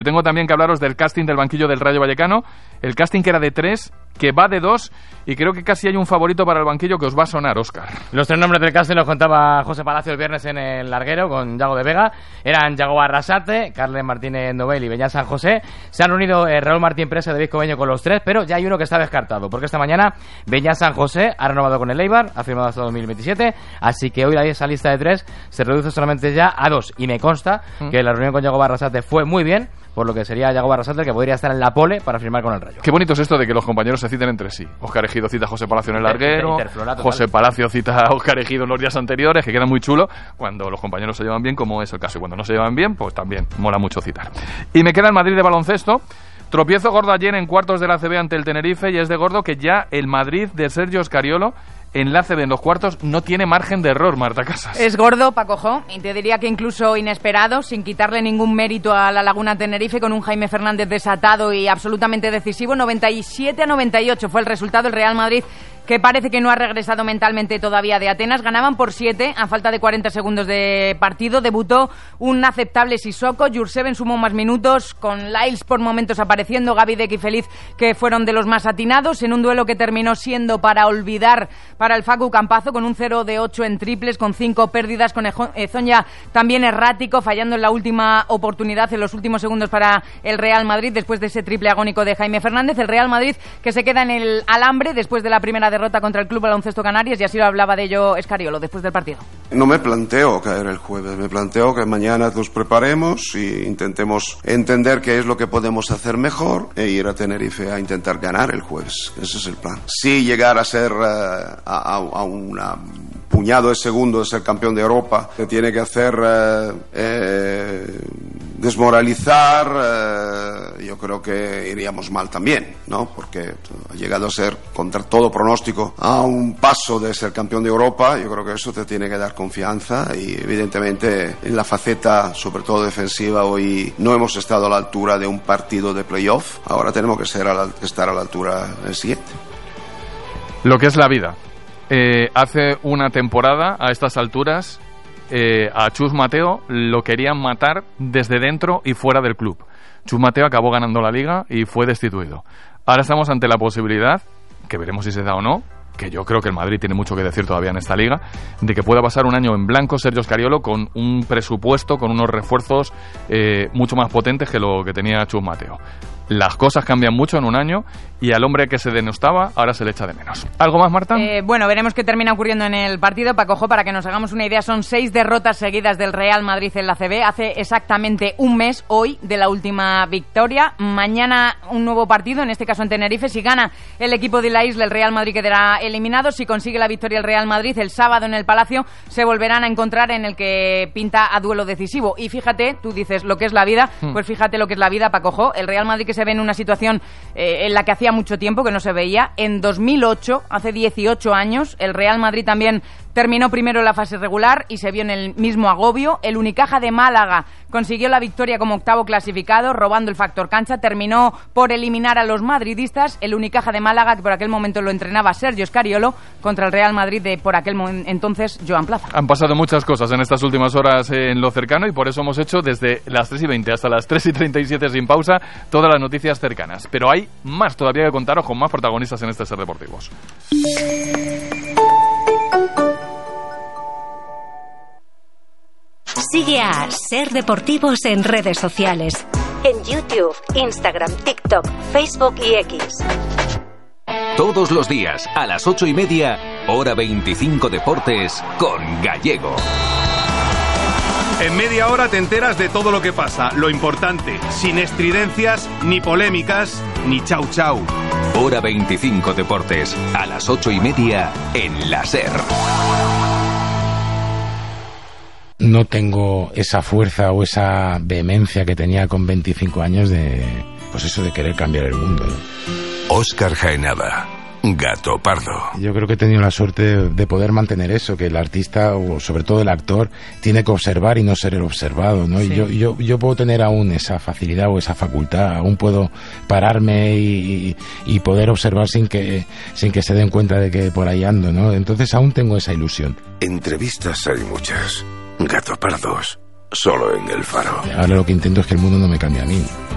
tengo también que hablaros del casting del banquillo del Rayo Vallecano, el casting que era de 3, que va de 2, y creo que casi hay un favorito para el banquillo que os va a sonar, Óscar. Los 3 nombres del casting los contaba José Palacio el viernes en el Larguero con Yago de Vega. Eran Yago Arrasate, Carles Martínez Novel y Beñat San José. Se han reunido Raúl Martín Presa y David Cobeño con los 3, pero ya hay uno que está descartado, porque esta mañana Beñat San José ha renovado con el Eibar, ha firmado hasta 2027, así que hoy esa lista de 3 se reduce solamente ya a 2, y me consta que la reunión con Yago Arrasate fue muy bien, por lo que sería Yago Arrasate el que podría estar en la pole para firmar con el Rayo. Qué bonito es esto de que los compañeros se citen entre sí. Óscar Ejido cita a José Palacio en el Larguero, José Palacio cita a Óscar Ejido en los días anteriores, que queda muy chulo cuando los compañeros se llevan bien, como es el caso, y cuando no se llevan bien, pues también mola mucho citar. Y me queda el Madrid de baloncesto. Tropiezo gordo ayer en cuartos de la ACB ante el Tenerife, y es de gordo que ya el Madrid de Sergio Scariolo en la ACB en los cuartos no tiene margen de error, Marta Casas. Es gordo, Paco, y te diría que incluso inesperado, sin quitarle ningún mérito a la Laguna Tenerife, con un Jaime Fernández desatado y absolutamente decisivo. 97-98 fue el resultado. El Real Madrid, que parece que no ha regresado mentalmente todavía de Atenas, ganaban por 7 a falta de 40 segundos de partido. Debutó un aceptable Sissoko, Jurseven sumó más minutos, con Lyles por momentos apareciendo, Gaby Deck y Feliz, que fueron de los más atinados, en un duelo que terminó siendo para olvidar para el Facu Campazo, con un 0 de 8 en triples, con 5 pérdidas, con Ezoña también errático, fallando en la última oportunidad, en los últimos segundos para el Real Madrid, después de ese triple agónico de Jaime Fernández. El Real Madrid que se queda en el alambre después de la primera derrota contra el Club Baloncesto Canarias, y así lo hablaba de ello Scariolo después del partido. No me planteo caer el jueves, me planteo que mañana nos preparemos y intentemos entender qué es lo que podemos hacer mejor e ir a Tenerife a intentar ganar el jueves. Ese es el plan. Si llegar a ser a una puñado de segundos de ser campeón de Europa, que tiene que hacer desmoralizar, yo creo que iríamos mal también, ¿no? Porque ha llegado a ser, contra todo pronóstico, a un paso de ser campeón de Europa. Yo creo que eso te tiene que dar confianza, y evidentemente en la faceta, sobre todo defensiva, hoy no hemos estado a la altura de un partido de playoff. Ahora tenemos que estar a la altura del siguiente. Lo que es la vida. Hace una temporada, a estas alturas, a Chus Mateo lo querían matar desde dentro y fuera del club. Chus Mateo acabó ganando la Liga y fue destituido. Ahora estamos ante la posibilidad, que veremos si se da o no, que yo creo que el Madrid tiene mucho que decir todavía en esta Liga, de que pueda pasar un año en blanco Sergio Scariolo con un presupuesto, con unos refuerzos mucho más potentes que lo que tenía Chus Mateo. Las cosas cambian mucho en un año, y al hombre que se denostaba ahora se le echa de menos. ¿Algo más, Marta? Bueno, veremos qué termina ocurriendo en el partido. Paco, para que nos hagamos una idea, son 6 derrotas seguidas del Real Madrid en la ACB. Hace exactamente un mes, hoy, de la última victoria. Mañana un nuevo partido, en este caso en Tenerife. Si gana el equipo de la isla, el Real Madrid quedará eliminado. Si consigue la victoria el Real Madrid, el sábado en el Palacio se volverán a encontrar en el que pinta a duelo decisivo. Y fíjate, tú dices lo que es la vida, pues fíjate lo que es la vida, Paco. El Real Madrid, que se ve en una situación en la que hacía mucho tiempo que no se veía. En 2008, hace 18 años, el Real Madrid también terminó primero en la fase regular y se vio en el mismo agobio. El Unicaja de Málaga consiguió la victoria como octavo clasificado, robando el factor cancha. Terminó por eliminar a los madridistas. El Unicaja de Málaga, que por aquel momento lo entrenaba Sergio Scariolo, contra el Real Madrid de por aquel entonces Joan Plaza. Han pasado muchas cosas en estas últimas horas en lo cercano, y por eso hemos hecho desde las 3:20 hasta las 3:37 sin pausa todas las noticias cercanas. Pero hay más todavía que contaros, con más protagonistas en este Ser Deportivos. Sigue a Ser Deportivos en redes sociales. En YouTube, Instagram, TikTok, Facebook y X. Todos los días, a las 8:30, Hora 25 Deportes, con Gallego. En media hora te enteras de todo lo que pasa, lo importante, sin estridencias, ni polémicas, ni chau chau. Hora 25 Deportes, a las 8:30, en la SER. No tengo esa fuerza o esa vehemencia que tenía con 25 años de, pues eso, de querer cambiar el mundo, ¿no? Óscar Jaenada, Gato Pardo. Yo creo que he tenido la suerte de poder mantener eso, que el artista, o sobre todo el actor, tiene que observar y no ser el observado, ¿no? Sí. Y yo puedo tener aún esa facilidad o esa facultad, aún puedo pararme y poder observar sin que se den cuenta de que por ahí ando, ¿no? Entonces aún tengo esa ilusión. Entrevistas hay muchas. Gato Pardos, solo en El Faro. Ahora lo que intento es que el mundo no me cambie a mí.